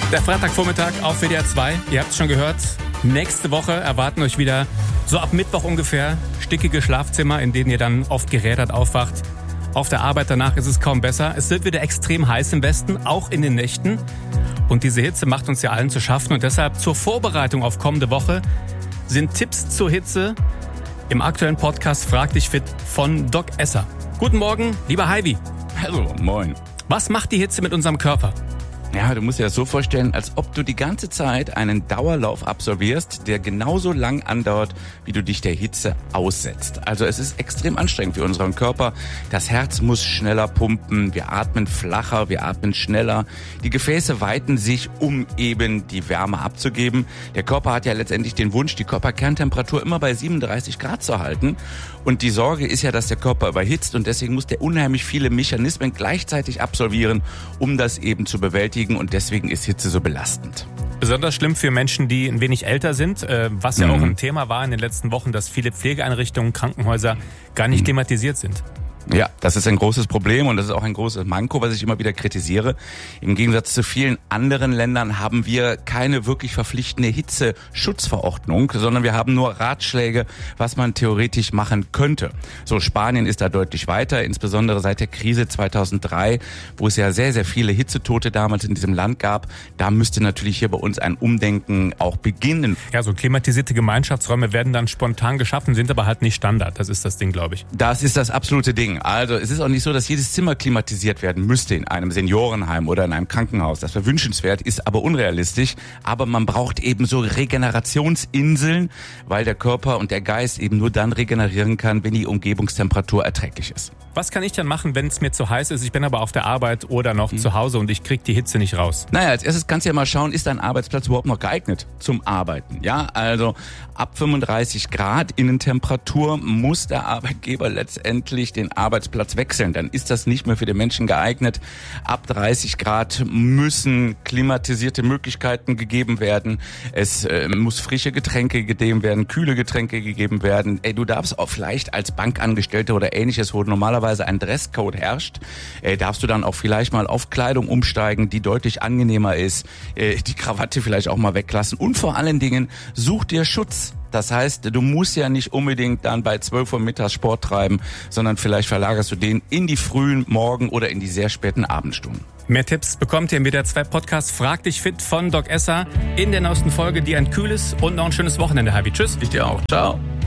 Der Freitagvormittag auf WDR 2. Ihr habt es schon gehört. Nächste Woche erwarten euch wieder so ab Mittwoch ungefähr stickige Schlafzimmer, in denen ihr dann oft gerädert aufwacht. Auf der Arbeit danach ist es kaum besser. Es wird wieder extrem heiß im Westen, auch in den Nächten. Und diese Hitze macht uns ja allen zu schaffen. Und deshalb zur Vorbereitung auf kommende Woche sind Tipps zur Hitze im aktuellen Podcast Frag dich fit von Doc Esser. Guten Morgen, lieber Heidi. Hallo, moin. Was macht die Hitze mit unserem Körper? Ja, du musst dir das so vorstellen, als ob du die ganze Zeit einen Dauerlauf absolvierst, der genauso lang andauert, wie du dich der Hitze aussetzt. Also es ist extrem anstrengend für unseren Körper. Das Herz muss schneller pumpen, wir atmen flacher, wir atmen schneller. Die Gefäße weiten sich, um eben die Wärme abzugeben. Der Körper hat ja letztendlich den Wunsch, die Körperkerntemperatur immer bei 37 Grad zu halten. Und die Sorge ist ja, dass der Körper überhitzt und deswegen muss der unheimlich viele Mechanismen gleichzeitig absolvieren, um das eben zu bewältigen. Und deswegen ist Hitze so belastend. Besonders schlimm für Menschen, die ein wenig älter sind, was ja auch ein Thema war in den letzten Wochen, dass viele Pflegeeinrichtungen, Krankenhäuser gar nicht klimatisiert sind. Ja, das ist ein großes Problem und das ist auch ein großes Manko, was ich immer wieder kritisiere. Im Gegensatz zu vielen anderen Ländern haben wir keine wirklich verpflichtende Hitzeschutzverordnung, sondern wir haben nur Ratschläge, was man theoretisch machen könnte. So, Spanien ist da deutlich weiter, insbesondere seit der Krise 2003, wo es ja sehr, sehr viele Hitzetote damals in diesem Land gab. Da müsste natürlich hier bei uns ein Umdenken auch beginnen. Ja, so klimatisierte Gemeinschaftsräume werden dann spontan geschaffen, sind aber halt nicht Standard. Das ist das Ding, glaube ich. Das ist das absolute Ding. Also es ist auch nicht so, dass jedes Zimmer klimatisiert werden müsste in einem Seniorenheim oder in einem Krankenhaus. Das wäre wünschenswert, ist aber unrealistisch. Aber man braucht eben so Regenerationsinseln, weil der Körper und der Geist eben nur dann regenerieren kann, wenn die Umgebungstemperatur erträglich ist. Was kann ich dann machen, wenn es mir zu heiß ist? Ich bin aber auf der Arbeit oder noch zu Hause und ich kriege die Hitze nicht raus. Naja, als erstes kannst du ja mal schauen, ist dein Arbeitsplatz überhaupt noch geeignet zum Arbeiten? Ja, also ab 35 Grad Innentemperatur muss der Arbeitgeber letztendlich den Arbeitsplatz wechseln. Dann ist das nicht mehr für den Menschen geeignet. Ab 30 Grad müssen klimatisierte Möglichkeiten gegeben werden. Es muss frische Getränke gegeben werden, kühle Getränke gegeben werden. Du darfst auch vielleicht als Bankangestellter oder ähnliches, wo normalerweise ein Dresscode herrscht, darfst du dann auch vielleicht mal auf Kleidung umsteigen, die deutlich angenehmer ist, die Krawatte vielleicht auch mal weglassen und vor allen Dingen such dir Schutz. Das heißt, du musst ja nicht unbedingt dann bei 12 Uhr mittags Sport treiben, sondern vielleicht verlagerst du den in die frühen Morgen- oder in die sehr späten Abendstunden. Mehr Tipps bekommt ihr im WDR 2 Podcast Frag dich fit von Doc Esser in der neuesten Folge. Dir ein kühles und noch ein schönes Wochenende, Habi. Tschüss. Ich dir auch. Ciao.